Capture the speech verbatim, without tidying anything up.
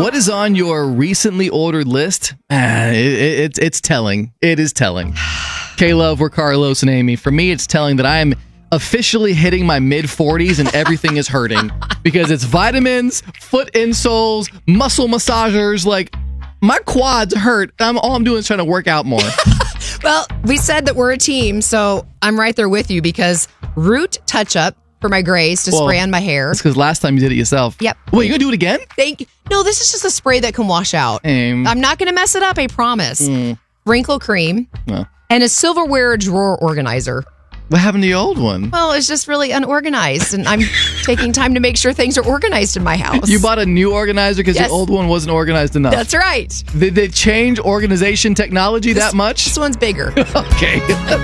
What is on your recently ordered list? Ah, it, it, it's it's telling. It is telling. K-Love, we're Carlos and Amy. For me, it's telling that I am officially hitting my mid forties and everything is hurting because it's vitamins, foot insoles, muscle massagers. Like, my quads hurt. I'm all I'm doing is trying to work out more. Well, we said that we're a team, so I'm right there with you because Root Touch Up for my grays to Well, spray on my hair. That's because last time you did it yourself. Yep. Wait, you gonna do it again? Thank you. No, this is just a spray that can wash out. Um, I'm not going to mess it up, I promise. Mm. Wrinkle cream Well, and a silverware drawer organizer. what happened to your old one? Well, it's just really unorganized, and I'm taking time to make sure things are organized in my house. You bought a new organizer because Yes. your old one wasn't organized enough. That's right. Did they change organization technology that much? This one's bigger. Okay.